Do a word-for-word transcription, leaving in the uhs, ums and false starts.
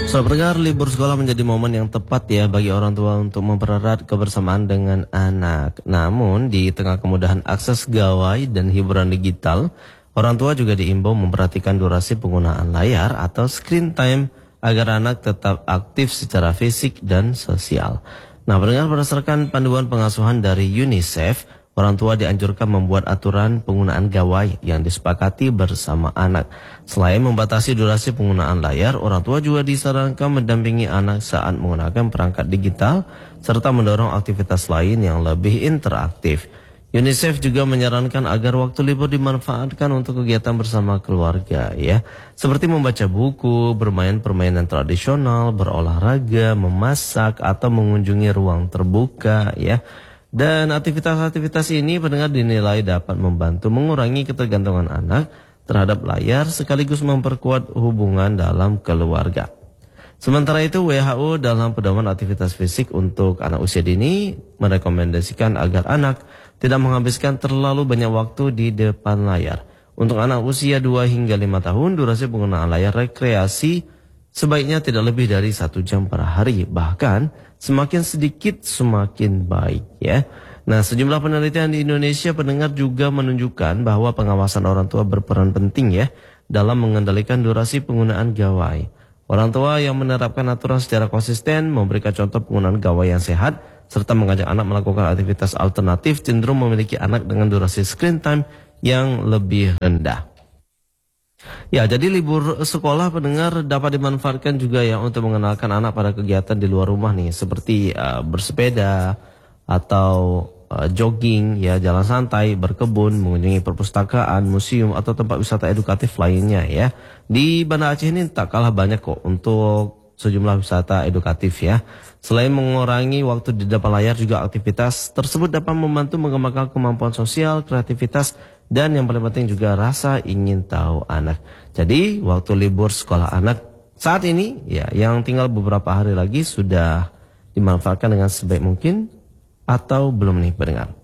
Sobat pendengar, libur sekolah menjadi momen yang tepat ya bagi orang tua untuk mempererat kebersamaan dengan anak. Namun, di tengah kemudahan akses gawai dan hiburan digital, orang tua juga diimbau memperhatikan durasi penggunaan layar atau screen time agar anak tetap aktif secara fisik dan sosial. Nah, pendengar, berdasarkan panduan pengasuhan dari UNICEF, orang tua dianjurkan membuat aturan penggunaan gawai yang disepakati bersama anak. Selain membatasi durasi penggunaan layar, orang tua juga disarankan mendampingi anak saat menggunakan perangkat digital serta mendorong aktivitas lain yang lebih interaktif. UNICEF juga menyarankan agar waktu libur dimanfaatkan untuk kegiatan bersama keluarga ya, seperti membaca buku, bermain permainan tradisional, berolahraga, memasak atau mengunjungi ruang terbuka ya. Dan aktivitas-aktivitas ini pendengar dinilai dapat membantu mengurangi ketergantungan anak terhadap layar sekaligus memperkuat hubungan dalam keluarga. Sementara itu, W H O dalam pedoman aktivitas fisik untuk anak usia dini merekomendasikan agar anak tidak menghabiskan terlalu banyak waktu di depan layar. Untuk anak usia dua hingga lima tahun, durasi penggunaan layar rekreasi sebaiknya tidak lebih dari satu jam per hari. Bahkan semakin sedikit semakin baik ya. Nah, sejumlah penelitian di Indonesia pendengar juga menunjukkan bahwa pengawasan orang tua berperan penting ya dalam mengendalikan durasi penggunaan gawai. Orang tua yang menerapkan aturan secara konsisten, memberikan contoh penggunaan gawai yang sehat, serta mengajak anak melakukan aktivitas alternatif cenderung memiliki anak dengan durasi screen time yang lebih rendah. Ya, jadi libur sekolah pendengar dapat dimanfaatkan juga ya untuk mengenalkan anak pada kegiatan di luar rumah nih, seperti uh, bersepeda atau uh, jogging, ya jalan santai, berkebun, mengunjungi perpustakaan, museum atau tempat wisata edukatif lainnya ya. Di Banda Aceh ini tak kalah banyak kok untuk sejumlah wisata edukatif ya. Selain mengurangi waktu di depan layar, juga aktivitas tersebut dapat membantu mengembangkan kemampuan sosial, kreativitas, dan yang paling penting juga rasa ingin tahu anak. Jadi waktu libur sekolah anak saat ini ya yang tinggal beberapa hari lagi sudah dimanfaatkan dengan sebaik mungkin atau belum nih pendengar?